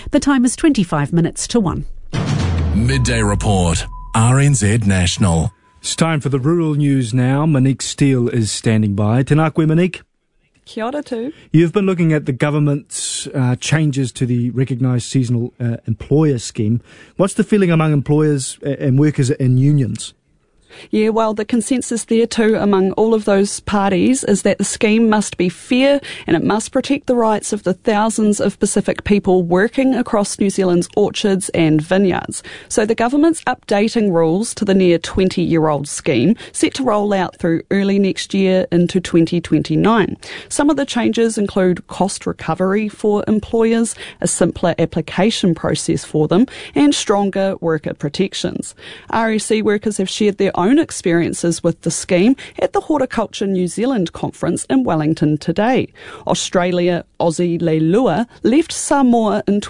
The time is 25 minutes to 1. Midday Report, RNZ National. It's time for the rural news now. Monique Steele is standing by. Tēnā koe, Monique. Kia ora too. You've been looking at the government's changes to the recognised seasonal employer scheme. What's the feeling among employers and workers and unions? Yeah, well, the consensus there too among all of those parties is that the scheme must be fair and it must protect the rights of the thousands of Pacific people working across New Zealand's orchards and vineyards. So the government's updating rules to the near 20-year-old scheme set to roll out through early next year into 2029. Some of the changes include cost recovery for employers, a simpler application process for them, and stronger worker protections. REC workers have shared their own experiences with the scheme at the Horticulture New Zealand conference in Wellington today. Australia Aussie Leilua left Samoa in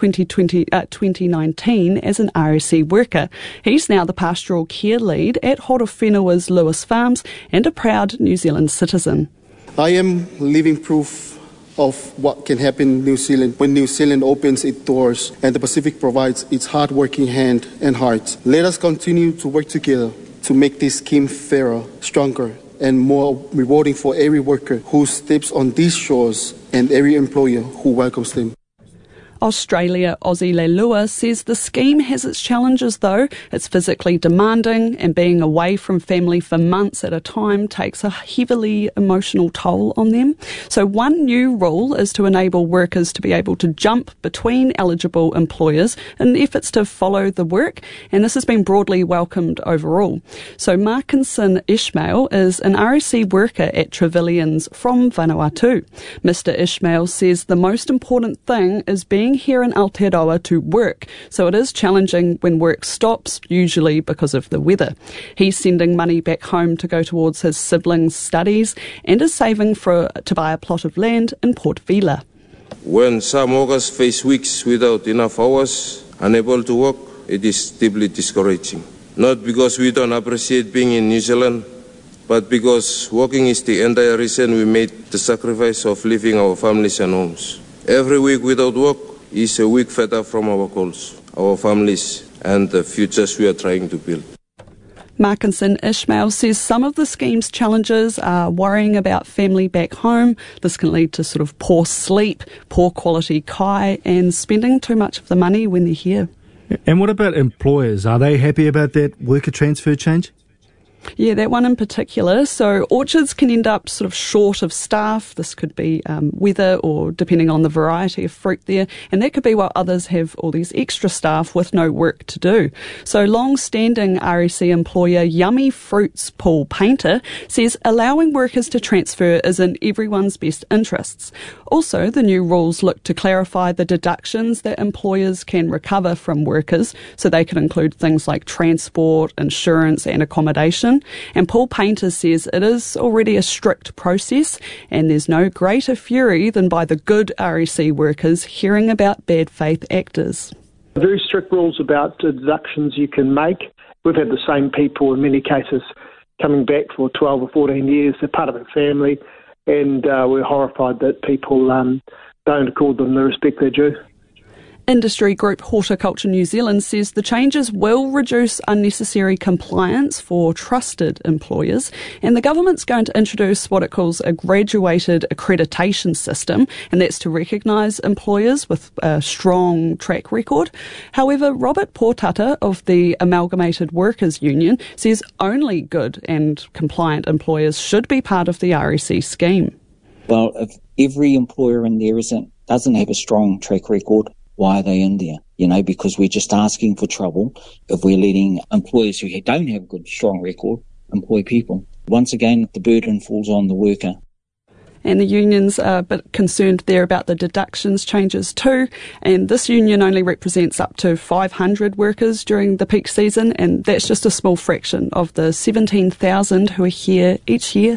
2019 as an RSE worker. He's now the pastoral care lead at Horowhenua's Lewis Farms and a proud New Zealand citizen. I am living proof of what can happen in New Zealand when New Zealand opens its doors and the Pacific provides its hard-working hand and heart. Let us continue to work together to make this scheme fairer, stronger, and more rewarding for every worker who steps on these shores and every employer who welcomes them. Australia Aussie Leilua says the scheme has its challenges though. It's physically demanding and being away from family for months at a time takes a heavily emotional toll on them. So one new rule is to enable workers to be able to jump between eligible employers in efforts to follow the work, and this has been broadly welcomed overall. So Markinson Ishmael is an RSC worker at Trevilians from Vanuatu. Mr Ishmael says the most important thing is being here in Aotearoa to work, so it is challenging when work stops, usually because of the weather. He's sending money back home to go towards his siblings' studies and is saving to buy a plot of land in Port Vila. When some workers face weeks without enough hours, unable to work, it is deeply discouraging. Not because we don't appreciate being in New Zealand, but because working is the entire reason we made the sacrifice of leaving our families and homes. Every week without work is a week further from our goals, our families, and the futures we are trying to build. Markinson Ishmael says some of the scheme's challenges are worrying about family back home. This can lead to sort of poor sleep, poor quality kai, and spending too much of the money when they're here. And what about employers? Are they happy about that worker transfer change? Yeah, that one in particular. So orchards can end up sort of short of staff. This could be weather or depending on the variety of fruit there. And that could be while others have all these extra staff with no work to do. So long-standing REC employer Yummy Fruits Paul Painter says allowing workers to transfer is in everyone's best interests. Also, the new rules look to clarify the deductions that employers can recover from workers. So they could include things like transport, insurance and accommodation. And Paul Painter says it is already a strict process and there's no greater fury than by the good REC workers hearing about bad faith actors. Very strict rules about deductions you can make. We've had the same people in many cases coming back for 12 or 14 years. They're part of a family and we're horrified that people don't accord them the respect they're due. Industry group Horticulture New Zealand says the changes will reduce unnecessary compliance for trusted employers, and the government's going to introduce what it calls a graduated accreditation system, and that's to recognise employers with a strong track record. However, Robert Portata of the Amalgamated Workers Union says only good and compliant employers should be part of the REC scheme. Well, if every employer in there doesn't have a strong track record, why are they in there? Because we're just asking for trouble if we're letting employers who don't have a good, strong record employ people. Once again, the burden falls on the worker. And the unions are a bit concerned there about the deductions changes too. And this union only represents up to 500 workers during the peak season, and that's just a small fraction of the 17,000 who are here each year.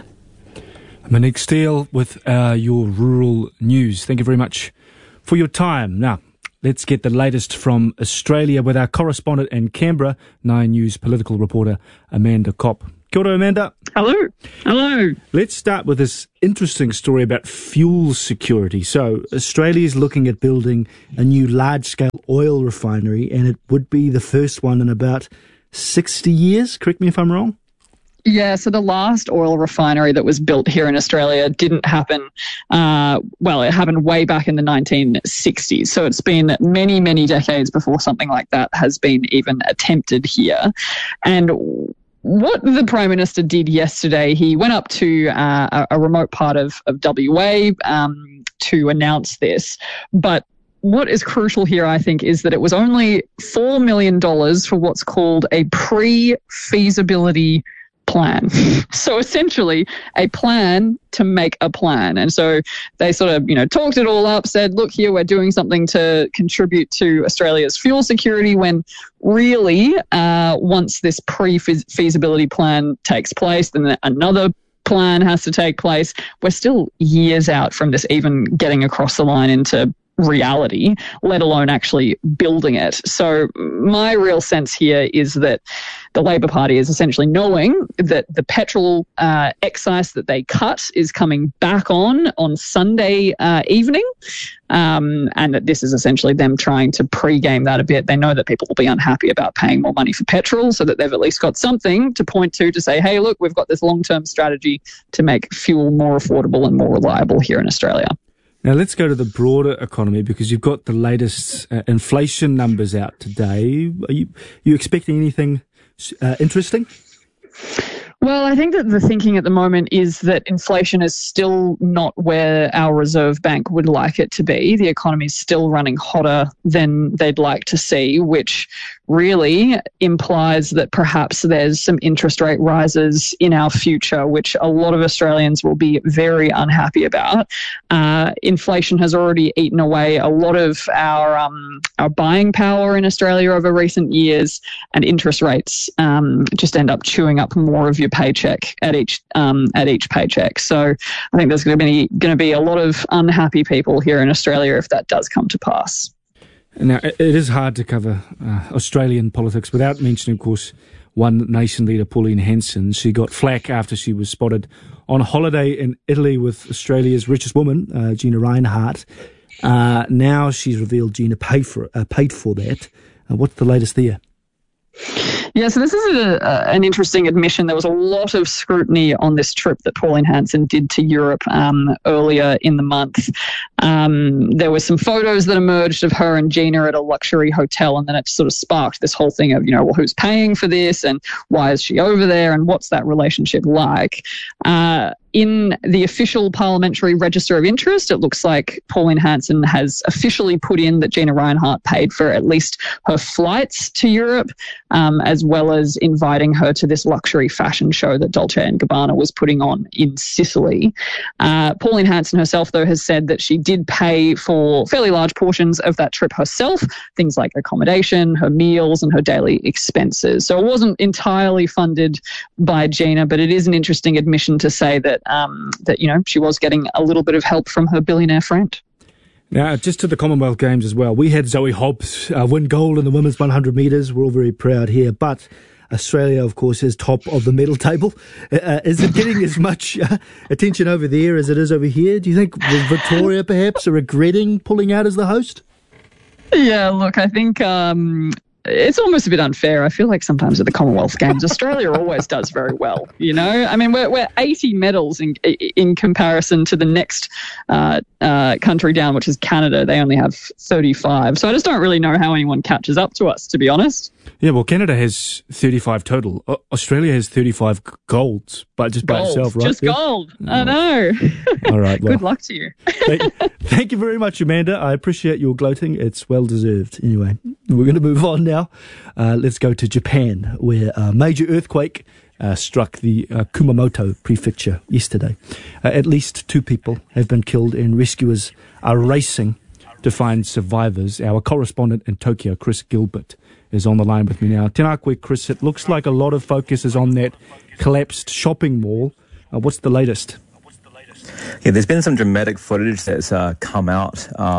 Monique Steele with your rural news. Thank you very much for your time. Now, let's get the latest from Australia with our correspondent in Canberra, Nine News political reporter Amanda Kopp. Kia ora, Amanda. Hello. Let's start with this interesting story about fuel security. So Australia is looking at building a new large-scale oil refinery, and it would be the first one in about 60 years. Correct me if I'm wrong. Yeah, so the last oil refinery that was built here in Australia didn't happen, it happened way back in the 1960s. So it's been many, many decades before something like that has been even attempted here. And what the Prime Minister did yesterday, he went up to a remote part of WA to announce this. But what is crucial here, I think, is that it was only $4 million for what's called a pre-feasibility plan. So essentially a plan to make a plan. And so they sort of, talked it all up, said, look here, we're doing something to contribute to Australia's fuel security, when really once this pre-feasibility plan takes place, then another plan has to take place. We're still years out from this even getting across the line into reality, let alone actually building it. So my real sense here is that the Labor Party is essentially knowing that the petrol excise that they cut is coming back on Sunday evening, and that this is essentially them trying to pre-game that a bit. They know that people will be unhappy about paying more money for petrol, so that they've at least got something to point to say, hey, look, we've got this long-term strategy to make fuel more affordable and more reliable here in Australia. Now, let's go to the broader economy, because you've got the latest inflation numbers out today. Are you expecting anything interesting? Well, I think that the thinking at the moment is that inflation is still not where our Reserve Bank would like it to be. The economy is still running hotter than they'd like to see, which really implies that perhaps there's some interest rate rises in our future, which a lot of Australians will be very unhappy about. Inflation has already eaten away a lot of our buying power in Australia over recent years, and interest rates just end up chewing up more of your paycheck at each paycheck. So I think there's going to be a lot of unhappy people here in Australia if that does come to pass. Now, it is hard to cover Australian politics without mentioning, of course, One Nation leader Pauline Hanson. She got flack after she was spotted on holiday in Italy with Australia's richest woman, Gina Rinehart. Now she's revealed Gina paid for that. What's the latest there? Yeah, so this is an interesting admission. There was a lot of scrutiny on this trip that Pauline Hanson did to Europe earlier in the month. There were some photos that emerged of her and Gina at a luxury hotel, and then it sort of sparked this whole thing of, well, who's paying for this and why is she over there and what's that relationship like? In the official parliamentary register of interest, it looks like Pauline Hanson has officially put in that Gina Rinehart paid for at least her flights to Europe, as well as inviting her to this luxury fashion show that Dolce & Gabbana was putting on in Sicily. Pauline Hanson herself, though, has said that she did pay for fairly large portions of that trip herself, things like accommodation, her meals, and her daily expenses. So it wasn't entirely funded by Gina, but it is an interesting admission to say that she was getting a little bit of help from her billionaire friend. Now, just to the Commonwealth Games as well, we had Zoe Hobbs win gold in the women's 100 metres. We're all very proud here, but Australia, of course, is top of the medal table. Is it getting as much attention over there as it is over here? Do you think Victoria perhaps are regretting pulling out as the host? Yeah, look, I think it's almost a bit unfair. I feel like sometimes at the Commonwealth Games, Australia always does very well. I mean, we're 80 medals in comparison to the next country down, which is Canada. They only have 35. So I just don't really know how anyone catches up to us, to be honest. Yeah, well, Canada has 35 total. Australia has 35 golds, but just by itself, right? Just gold. I know. All right. Well, good luck to you. Thank you very much, Amanda. I appreciate your gloating. It's well deserved. Anyway, we're going to move on now. Let's go to Japan, where a major earthquake struck the Kumamoto prefecture yesterday. At least 2 people have been killed, and rescuers are racing to find survivors. Our correspondent in Tokyo, Chris Gilbert, is on the line with me now. Tēnā koe, Chris. It looks like a lot of focus is on that collapsed shopping mall. What's the latest? Yeah, there's been some dramatic footage that's come out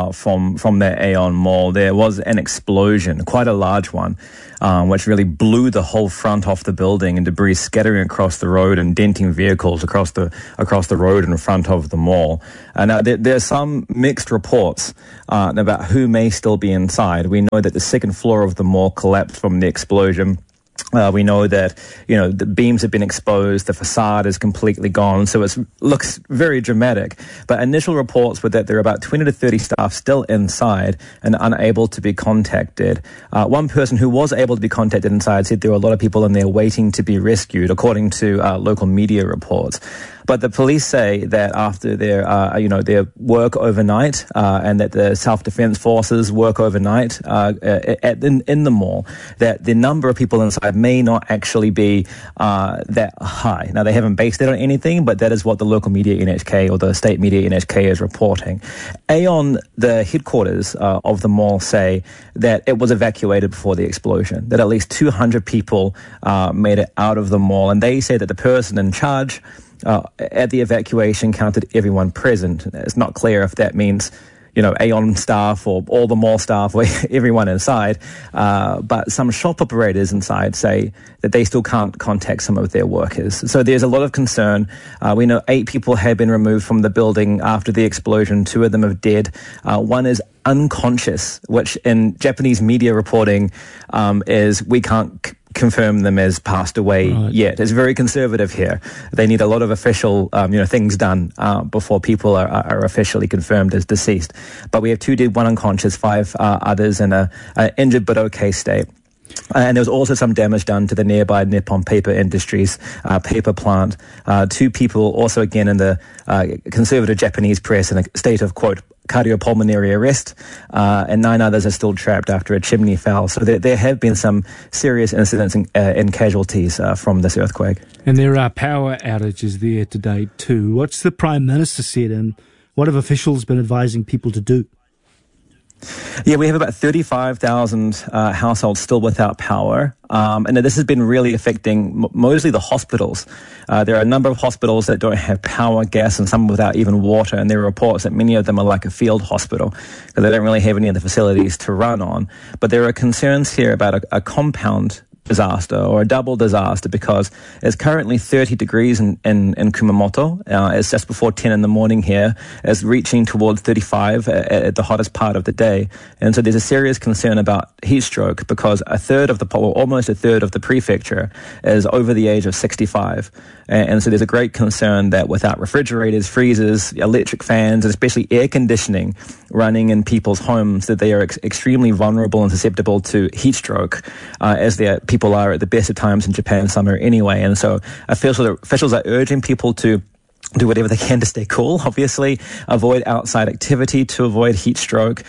from that Aeon Mall. There was an explosion, quite a large one, which really blew the whole front off the building and debris scattering across the road and denting vehicles across the road in front of the mall. Now, there are some mixed reports about who may still be inside. We know that the second floor of the mall collapsed from the explosion. We know that, the beams have been exposed, the facade is completely gone, so it looks very dramatic. But initial reports were that there are about 20 to 30 staff still inside and unable to be contacted. One person who was able to be contacted inside said there were a lot of people in there waiting to be rescued, according to local media reports. But the police say that after their work overnight, and that the self-defense forces work overnight in the mall, that the number of people inside may not actually be that high. Now, they haven't based it on anything, but that is what the local media NHK or the state media NHK is reporting. Aeon, the headquarters of the mall, say that it was evacuated before the explosion, that at least 200 people made it out of the mall, and they say that the person in charge at the evacuation counted everyone present. It's not clear if that means, Aeon staff or all the mall staff or everyone inside. But some shop operators inside say that they still can't contact some of their workers. So there's a lot of concern. We know 8 people have been removed from the building after the explosion. 2 of them are dead. One is unconscious, which in Japanese media reporting is we can't confirm them as passed away yet. It's very conservative here. They need a lot of official, things done before people are officially confirmed as deceased. But we have 2 dead, 1 unconscious, 5 others in a injured but okay state. And there was also some damage done to the nearby Nippon Paper Industries paper plant. 2 people also again in the conservative Japanese press in a state of, quote, cardiopulmonary arrest, and 9 others are still trapped after a chimney fell. So there have been some serious incidents and casualties from this earthquake. And there are power outages there today too. What's the Prime Minister said, and what have officials been advising people to do? Yeah, we have about 35,000 households still without power. And this has been really affecting mostly the hospitals. There are a number of hospitals that don't have power, gas, and some without even water. And there are reports that many of them are like a field hospital because they don't really have any of the facilities to run on. But there are concerns here about a compound disaster or a double disaster because it's currently 30 degrees in Kumamoto. It's just before 10 in the morning here. It's reaching towards 35 at the hottest part of the day. And so there's a serious concern about heat stroke because almost a third of the prefecture is over the age of 65. And so there's a great concern that without refrigerators, freezers, electric fans, and especially air conditioning running in people's homes, that they are extremely vulnerable and susceptible to heat stroke, as people are at the best of times in Japan summer anyway. And so officials are urging people to do whatever they can to stay cool, obviously, avoid outside activity to avoid heat stroke,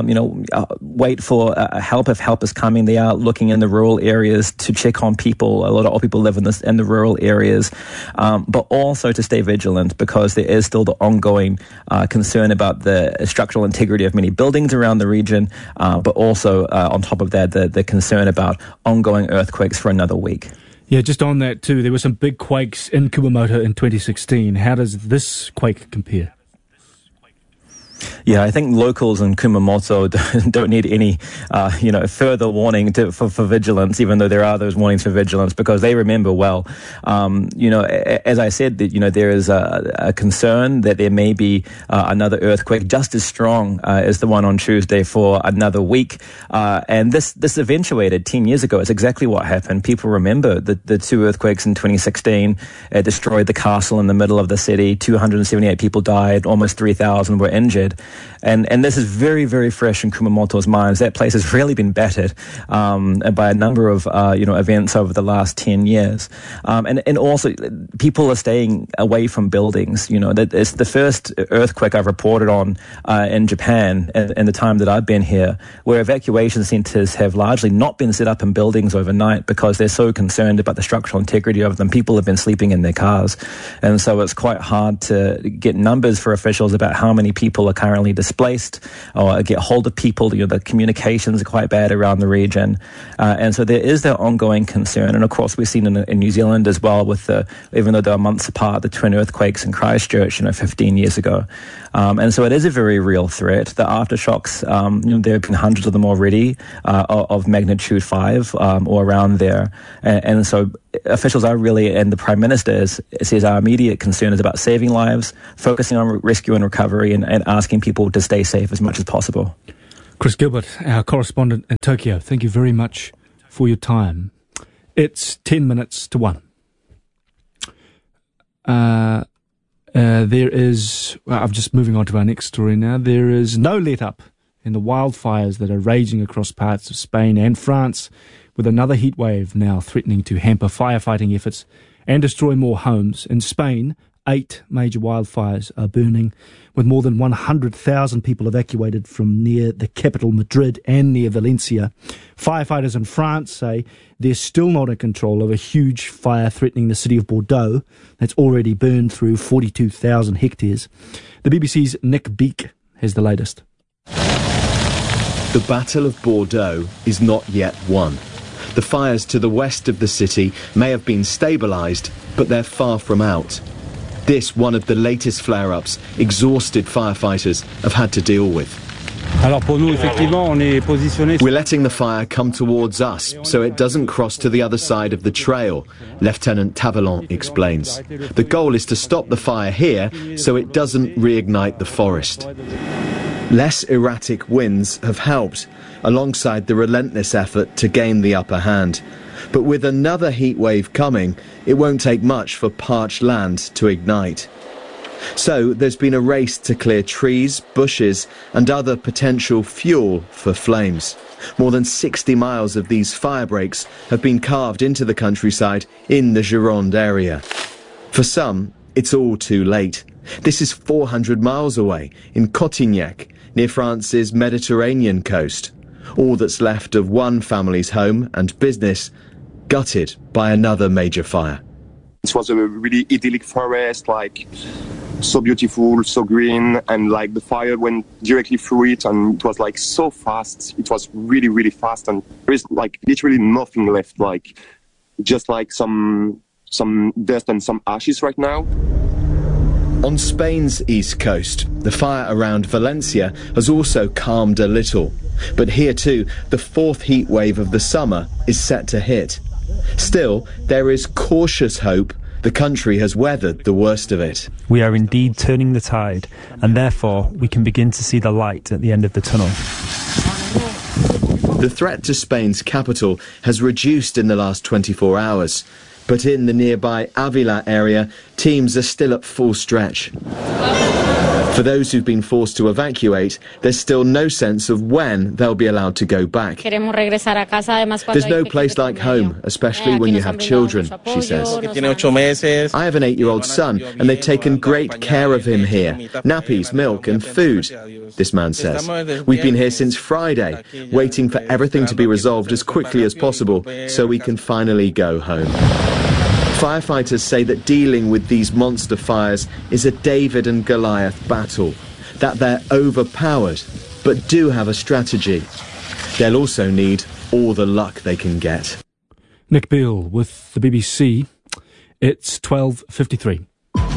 wait for help if help is coming. They are looking in the rural areas to check on people. A lot of old people live in the rural areas, but also to stay vigilant because there is still the ongoing concern about the structural integrity of many buildings around the region, but also on top of that, the concern about ongoing earthquakes for another week. Yeah, just on that too, there were some big quakes in Kumamoto in 2016. How does this quake compare? Yeah, I think locals in Kumamoto don't need any, further warning for vigilance, even though there are those warnings for vigilance, because they remember well. As I said, that there is a concern that there may be another earthquake just as strong as the one on Tuesday for another week. And this eventuated 10 years ago. It's exactly what happened. People remember the 2 earthquakes in 2016. It destroyed the castle in the middle of the city. 278 people died. Almost 3,000 were injured. And this is very, very fresh in Kumamoto's minds. That place has really been battered by a number of events over the last 10 years. And also people are staying away from buildings. It's the first earthquake I've reported on in Japan in the time that I've been here, where evacuation centers have largely not been set up in buildings overnight because they're so concerned about the structural integrity of them. People have been sleeping in their cars. And so it's quite hard to get numbers for officials about how many people are are currently displaced or get hold of people. The communications are quite bad around the region. And so there is that ongoing concern. And of course, we've seen in New Zealand as well with even though they're months apart, the twin earthquakes in Christchurch, 15 years ago. And so it is a very real threat. The aftershocks, there have been hundreds of them already of magnitude 5 or around there. And so officials are really, and the Prime Minister says our immediate concern is about saving lives, focusing on rescue and recovery, and asking people to stay safe as much as possible. Chris Gilbert, our correspondent in Tokyo, thank you very much for your time. It's 10 minutes to 1. There is, I'm just moving on to our next story now. There is no let-up in the wildfires that are raging across parts of Spain and France, with another heat wave now threatening to hamper firefighting efforts and destroy more homes. In Spain, 8 major wildfires are burning, with more than 100,000 people evacuated from near the capital Madrid and near Valencia. Firefighters in France say they're still not in control of a huge fire threatening the city of Bordeaux that's already burned through 42,000 hectares. The BBC's Nick Beak has the latest. The Battle of Bordeaux is not yet won. The fires to the west of the city may have been stabilised, but they're far from out. This, one of the latest flare-ups exhausted firefighters have had to deal with. We're letting the fire come towards us so it doesn't cross to the other side of the trail, Lieutenant Tavellon explains. The goal is to stop the fire here so it doesn't reignite the forest. Less erratic winds have helped, alongside the relentless effort to gain the upper hand. But with another heat wave coming, it won't take much for parched land to ignite. So there's been a race to clear trees, bushes and other potential fuel for flames. More than 60 miles of these fire breaks have been carved into the countryside in the Gironde area. For some, it's all too late. This is 400 miles away in Cotignac, near France's Mediterranean coast. All that's left of one family's home and business, gutted by another major fire. It was a really idyllic forest, so beautiful, so green, and the fire went directly through it, and it was so fast. It was really, really fast, and there is literally nothing left, just some dust and some ashes right now. On Spain's east coast, the fire around Valencia has also calmed a little. But here too, the fourth heat wave of the summer is set to hit. Still, there is cautious hope the country has weathered the worst of it. We are indeed turning the tide, and therefore we can begin to see the light at the end of the tunnel. The threat to Spain's capital has reduced in the last 24 hours. But in the nearby Avila area, teams are still at full stretch. For those who've been forced to evacuate, there's still no sense of when they'll be allowed to go back. There's no place like home, especially when you have children, she says. I have an 8-year-old son, and they've taken great care of him here. Nappies, milk and food, this man says. We've been here since Friday, waiting for everything to be resolved as quickly as possible so we can finally go home. Firefighters say that dealing with these monster fires is a David and Goliath battle, that they're overpowered, but do have a strategy. They'll also need all the luck they can get. Nick Beale with the BBC. It's 12:53.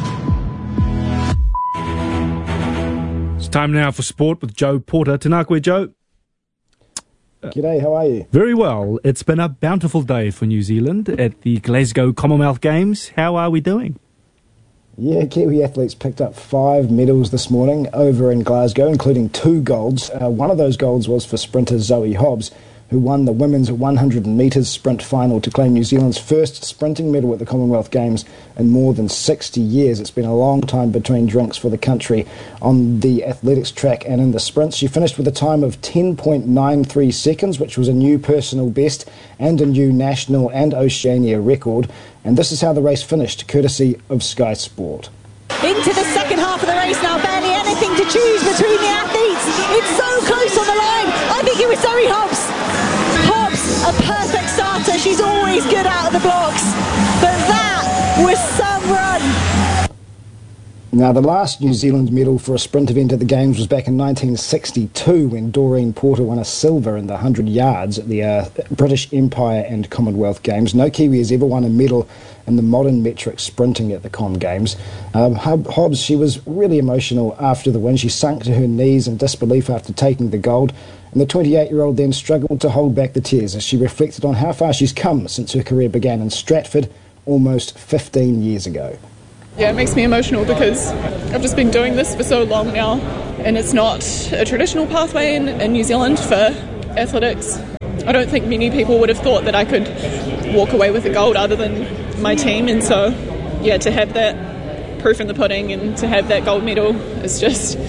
It's time now for sport with Joe Porter. Tēnā Joe. G'day, how are you? Very well. It's been a bountiful day for New Zealand at the Glasgow Commonwealth Games. How are we doing? Yeah, Kiwi athletes picked up 5 medals this morning over in Glasgow, including 2 golds. One of those golds was for sprinter Zoe Hobbs, who won the women's 100 metres sprint final to claim New Zealand's first sprinting medal at the Commonwealth Games in more than 60 years. It's been a long time between drinks for the country on the athletics track and in the sprints. She finished with a time of 10.93 seconds, which was a new personal best and a new national and Oceania record. And this is how the race finished, courtesy of Sky Sport. Into the second half of the race now, barely anything to choose between the athletes. It's so close on the line. I think it was Zoe Hobbs. Hobbs, a perfect starter. She's always good out of the blocks. But that was some run. Now, the last New Zealand medal for a sprint event at the Games was back in 1962 when Doreen Porter won a silver in the 100 yards at the British Empire and Commonwealth Games. No Kiwi has ever won a medal in the modern metric sprinting at the Com Games. Hobbs, she was really emotional after the win. She sunk to her knees in disbelief after taking the gold. And the 28-year-old then struggled to hold back the tears as she reflected on how far she's come since her career began in Stratford almost 15 years ago. Yeah, it makes me emotional because I've just been doing this for so long now, and it's not a traditional pathway in New Zealand for athletics. I don't think many people would have thought that I could walk away with a gold other than my team, and so, yeah, to have that proof in the pudding and to have that gold medal is just,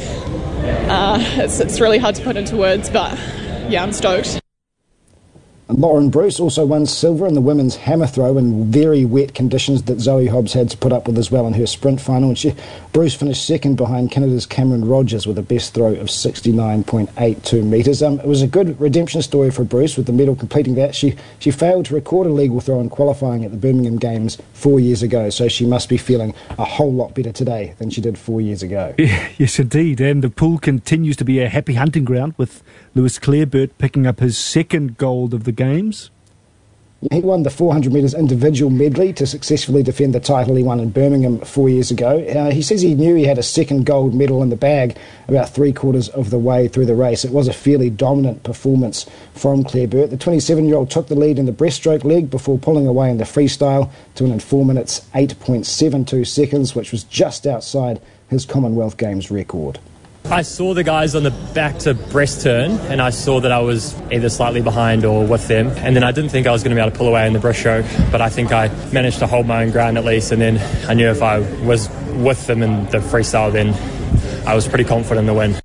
it's really hard to put into words, but yeah, I'm stoked. Lauren Bruce also won silver in the women's hammer throw in very wet conditions that Zoe Hobbs had to put up with as well in her sprint final. And Bruce finished second behind Canada's Cameron Rogers with a best throw of 69.82 metres. It was a good redemption story for Bruce with the medal completing that. She failed to record a legal throw in qualifying at the Birmingham Games 4 years ago, so she must be feeling a whole lot better today than she did 4 years ago. Yes, indeed. And the pool continues to be a happy hunting ground with Lewis Clareburt picking up his second gold of the Games. He won the 400 metres individual medley to successfully defend the title he won in Birmingham 4 years ago. He says he knew he had a second gold medal in the bag about 3/4 of the way through the race. It was a fairly dominant performance from Clareburt. The 27-year-old took the lead in the breaststroke leg before pulling away in the freestyle to win in 4 minutes 8.72 seconds, which was just outside his Commonwealth Games record. I saw the guys on the back to breast turn, and I saw that I was either slightly behind or with them, and then I didn't think I was going to be able to pull away in the breaststroke, but I think I managed to hold my own ground at least, and then I knew if I was with them in the freestyle, then I was pretty confident in the win.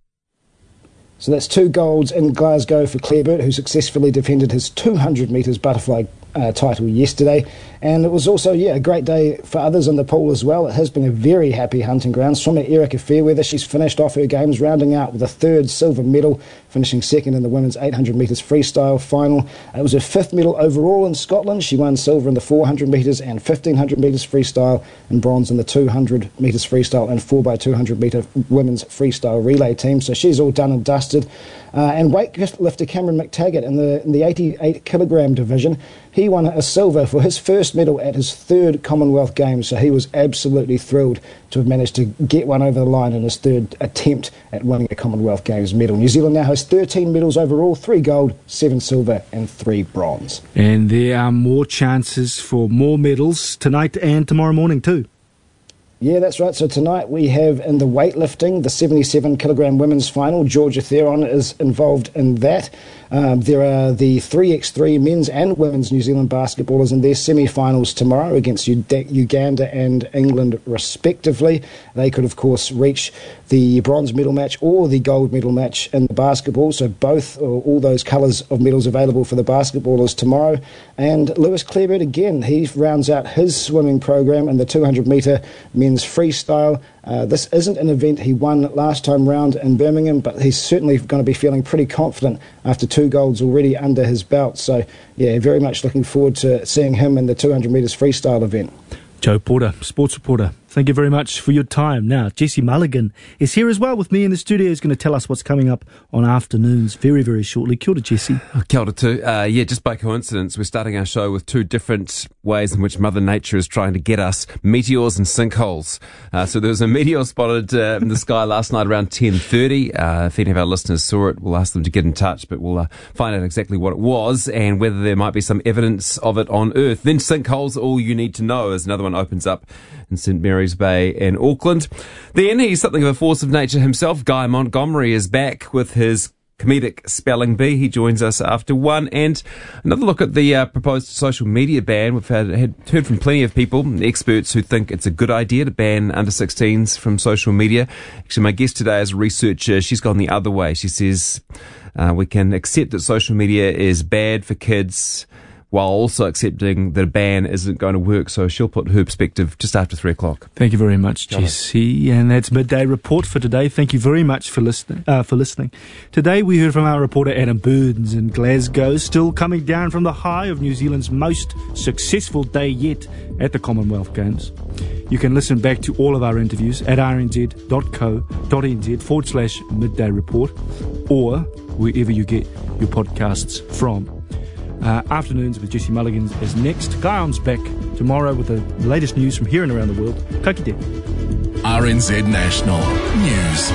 So that's 2 golds in Glasgow for Clareburt, who successfully defended his 200 metres butterfly title yesterday. And it was also, a great day for others in the pool as well. It has been a very happy hunting ground. Swimmer Erica Fairweather, she's finished off her games, rounding out with a 3rd silver medal, finishing 2nd in the women's 800 metres freestyle final. It was her 5th medal overall in Scotland. She won silver in the 400 metres and 1500 metres freestyle, and bronze in the 200 metres freestyle and 4x200 metre women's freestyle relay team. So she's all done and dusted. And weightlifter Cameron McTaggart in the 88 kilogram division, he won a silver for his first medal at his 3rd Commonwealth Games, so he was absolutely thrilled to have managed to get one over the line in his 3rd attempt at winning a Commonwealth Games medal. New Zealand now has 13 medals overall, 3 gold, 7 silver and 3 bronze. And there are more chances for more medals tonight and tomorrow morning too. Yeah, that's right. So tonight we have in the weightlifting, the 77 kilogram women's final. Georgia Theron is involved in that. There are the 3x3 men's and women's New Zealand basketballers in their semi-finals tomorrow against Uganda and England respectively. They could, of course, reach the bronze medal match or the gold medal match in the basketball. So both, or all those colours of medals available for the basketballers tomorrow. And Lewis Clareburt, again, he rounds out his swimming program in the 200 metre men's freestyle. This isn't an event he won last time round in Birmingham, but he's certainly going to be feeling pretty confident after 2 golds already under his belt. So, yeah, very much looking forward to seeing him in the 200 metres freestyle event. Joe Porter, sports reporter, thank you very much for your time. Now, Jesse Mulligan is here as well with me in the studio. He's going to tell us what's coming up on afternoons very, very shortly. Kia ora, Jesse. Kia ora too. Just by coincidence, we're starting our show with 2 different ways in which Mother Nature is trying to get us, meteors and sinkholes. So there was a meteor spotted in the sky last night around 10:30. If any of our listeners saw it, we'll ask them to get in touch, but we'll find out exactly what it was and whether there might be some evidence of it on Earth. Then sinkholes, all you need to know, as another one opens up in St Mary's Bay in Auckland. Then he's something of a force of nature himself. Guy Montgomery is back with his comedic spelling bee. He joins us after 1. And another look at the proposed social media ban. We've heard from plenty of people, experts, who think it's a good idea to ban under 16s from social media. Actually, my guest today is a researcher. She's gone the other way. She says we can accept that social media is bad for kids. while also accepting that a ban isn't going to work. So she'll put her perspective just after 3 o'clock. Thank you very much, Jesse. And that's Midday Report for today. Thank you very much for listening. Today we heard from our reporter Adam Burns in Glasgow, still coming down from the high of New Zealand's most successful day yet at the Commonwealth Games. You can listen back to all of our interviews at rnz.co.nz/Midday Report or wherever you get your podcasts from. Afternoons with Jesse Mulligan is next. Guyon's back tomorrow with the latest news from here and around the world. Ka kite. RNZ National News.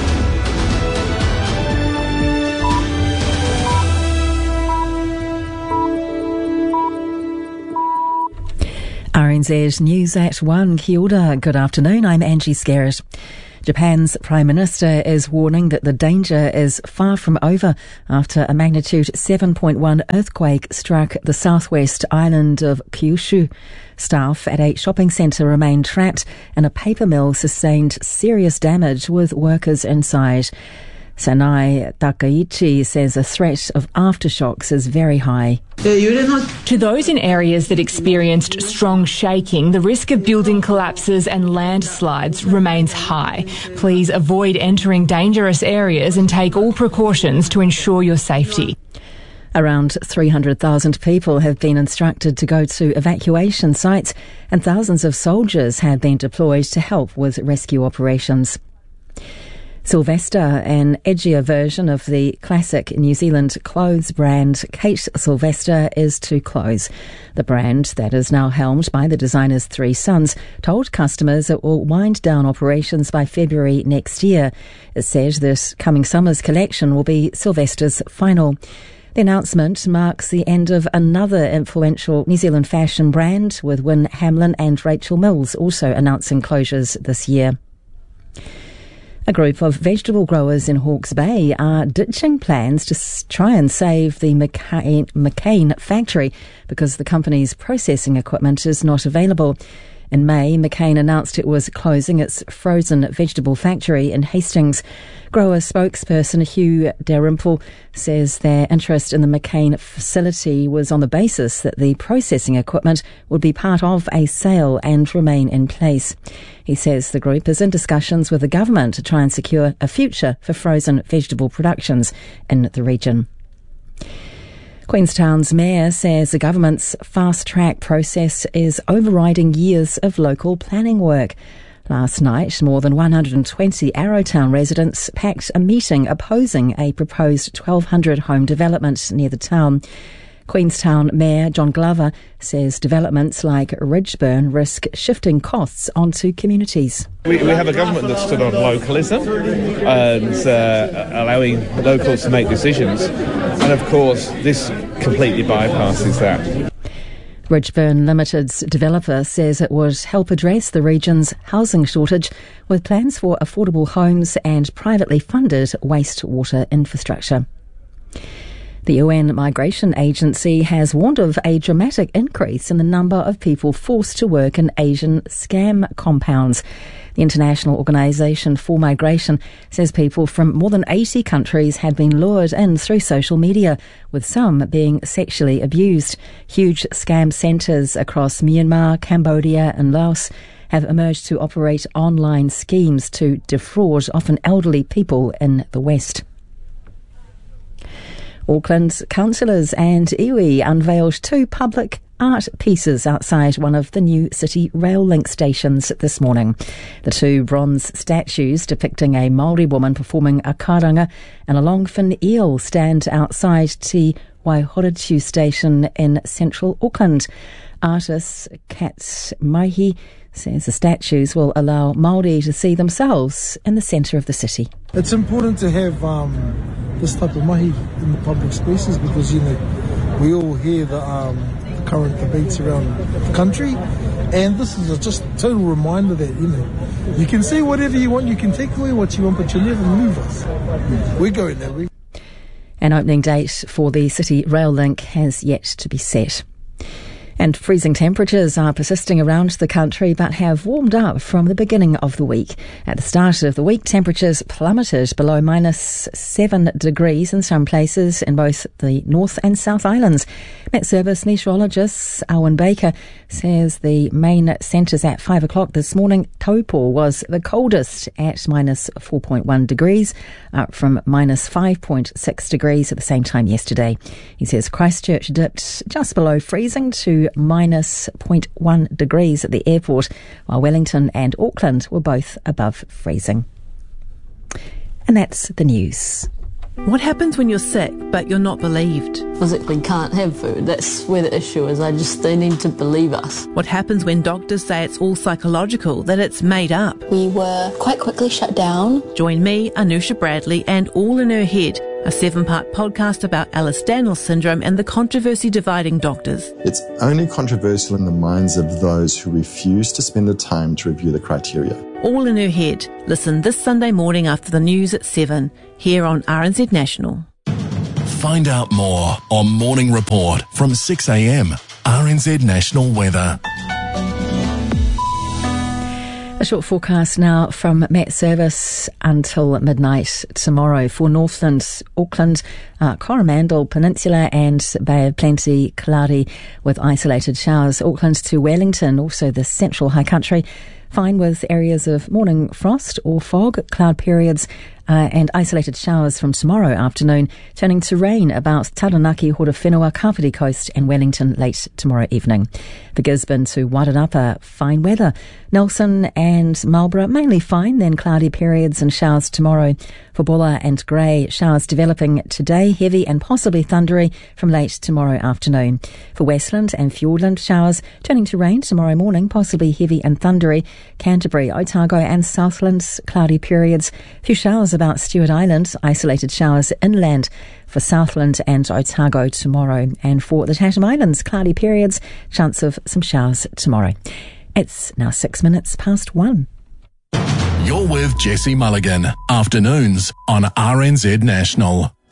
RNZ News at 1. Kia ora. Good afternoon. I'm Angie Scarrett. Japan's Prime Minister is warning that the danger is far from over after a magnitude 7.1 earthquake struck the southwest island of Kyushu. Staff at a shopping centre remained trapped and a paper mill sustained serious damage with workers inside. Sanai Takaichi says the threat of aftershocks is very high. To those in areas that experienced strong shaking, the risk of building collapses and landslides remains high. Please avoid entering dangerous areas and take all precautions to ensure your safety. Around 300,000 people have been instructed to go to evacuation sites and thousands of soldiers have been deployed to help with rescue operations. Sylvester, an edgier version of the classic New Zealand clothes brand Kate Sylvester, is to close. The brand, that is now helmed by the designer's three sons, told customers it will wind down operations by February next year. It said this coming summer's collection will be Sylvester's final. The announcement marks the end of another influential New Zealand fashion brand, with Wynne Hamlin and Rachel Mills also announcing closures this year. A group of vegetable growers in Hawke's Bay are ditching plans to try and save the McCain factory because the company's processing equipment is not available. In May, McCain announced it was closing its frozen vegetable factory in Hastings. Grower spokesperson Hugh Dalrymple says their interest in the McCain facility was on the basis that the processing equipment would be part of a sale and remain in place. He says the group is in discussions with the government to try and secure a future for frozen vegetable productions in the region. Queenstown's mayor says the government's fast-track process is overriding years of local planning work. Last night, more than 120 Arrowtown residents packed a meeting opposing a proposed 1,200 home development near the town. Queenstown Mayor John Glover says developments like Ridgeburn risk shifting costs onto communities. We have a government that stood on localism and allowing locals to make decisions. And of course, this completely bypasses that. Ridgeburn Limited's developer says it would help address the region's housing shortage with plans for affordable homes and privately funded wastewater infrastructure. The UN Migration Agency has warned of a dramatic increase in the number of people forced to work in Asian scam compounds. The International Organisation for Migration says people from more than 80 countries had been lured in through social media, with some being sexually abused. Huge scam centres across Myanmar, Cambodia and Laos have emerged to operate online schemes to defraud often elderly people in the West. Auckland councillors and iwi unveiled two public art pieces outside one of the new City Rail Link stations this morning. The two bronze statues depicting a Māori woman performing a karanga and a longfin eel stand outside Te Waihoratu station in central Auckland. Artist Kat Maihi says the statues will allow Māori to see themselves in the centre of the city. It's important to have this type of mahi in the public spaces because, you know, we all hear the current debates around the country, and this is just a total reminder that, you know, you can say whatever you want, you can take away what you want, but you'll never move us. We're going that way. An opening date for the City Rail Link has yet to be set. And freezing temperatures are persisting around the country but have warmed up from the beginning of the week. At the start of the week, temperatures plummeted below -7 degrees in some places in both the North and South Islands. Met Service meteorologist Owen Baker says the main centres at 5 o'clock this morning. Taupo was the coldest at minus 4.1 degrees, up from minus 5.6 degrees at the same time yesterday. He says Christchurch dipped just below freezing to minus 0.1 degrees at the airport, while Wellington and Auckland were both above freezing. And that's the news. What happens when you're sick but you're not believed? Physically can't have food. That's where the issue is. They need to believe us. What happens when doctors say it's all psychological, that it's made up? We were quite quickly shut down. Join me, Anusha Bradley, and All in Her Head, a 7-part podcast about Ehlers-Danlos syndrome and the controversy dividing doctors. It's only controversial in the minds of those who refuse to spend the time to review the criteria. All in Her Head. Listen this Sunday morning after the news at 7, here on RNZ National. Find out more on Morning Report from 6 a.m. RNZ National Weather. A short forecast now from Met Service until midnight tomorrow for Northland, Auckland, Coromandel Peninsula and Bay of Plenty, cloudy with isolated showers. Auckland to Wellington, also the central high country, fine with areas of morning frost or fog, cloud periods and isolated showers from tomorrow afternoon, turning to rain about Taranaki, Horowhenua, Kapiti Coast and Wellington late tomorrow evening. For Gisborne to Wairarapa, fine weather. Nelson and Marlborough, mainly fine, then cloudy periods and showers tomorrow. For Bulla and Grey, showers developing today, heavy and possibly thundery from late tomorrow afternoon. For Westland and Fiordland, showers turning to rain tomorrow morning, possibly heavy and thundery. Canterbury, Otago and Southland, cloudy periods. Few showers about Stewart Island, isolated showers inland for Southland and Otago tomorrow. And for the Chatham Islands, cloudy periods, chance of some showers tomorrow. It's now 6 minutes past 1. You're with Jesse Mulligan, afternoons on RNZ National.